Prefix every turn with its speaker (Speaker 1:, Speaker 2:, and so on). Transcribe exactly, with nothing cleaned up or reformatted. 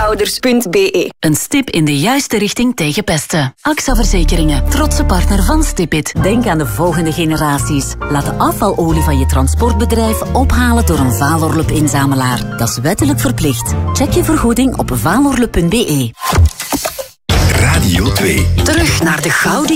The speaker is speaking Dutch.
Speaker 1: Ouders punt b e.
Speaker 2: Een stip in de juiste richting tegen pesten. A X A Verzekeringen, trotse partner van Stipit. Denk aan de volgende generaties. Laat de afvalolie van je transportbedrijf ophalen door een Valorlup-inzamelaar. Dat is wettelijk verplicht. Check je vergoeding op valorlup punt b e.
Speaker 3: Radio twee.
Speaker 2: Terug naar de gouden